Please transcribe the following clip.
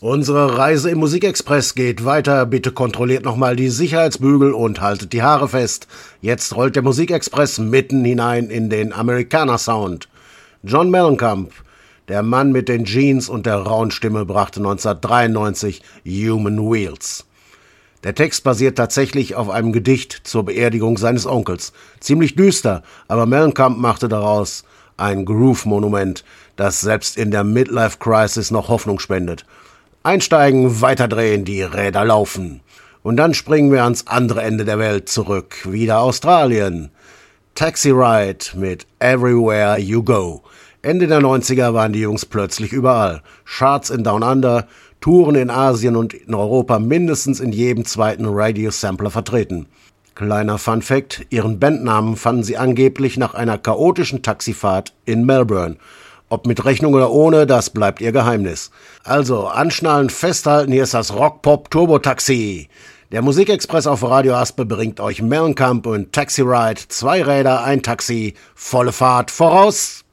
Unsere Reise im Musikexpress geht weiter. Bitte kontrolliert nochmal die Sicherheitsbügel und haltet die Haare fest. Jetzt rollt der Musikexpress mitten hinein in den Amerikaner-Sound. John Mellencamp, der Mann mit den Jeans und der rauen Stimme, brachte 1993 Human Wheels. Der Text basiert tatsächlich auf einem Gedicht zur Beerdigung seines Onkels. Ziemlich düster, aber Mellencamp machte daraus ein Groove-Monument, das selbst in der Midlife-Crisis noch Hoffnung spendet. Einsteigen, weiterdrehen, die Räder laufen. Und dann springen wir ans andere Ende der Welt zurück, wieder Australien. Taxi Ride mit Everywhere You Go. Ende der 90er waren die Jungs plötzlich überall. Charts in Down Under, Touren in Asien und in Europa mindestens in jedem zweiten Radio-Sampler vertreten. Kleiner Funfact, ihren Bandnamen fanden sie angeblich nach einer chaotischen Taxifahrt in Melbourne. Ob mit Rechnung oder ohne, das bleibt ihr Geheimnis. Also, anschnallen, festhalten, hier ist das Rock-Pop-Turbo-Taxi. Der Musikexpress auf Radio Aspe bringt euch Mellencamp und Taxi Ride, 2 Räder, ein Taxi, volle Fahrt, voraus!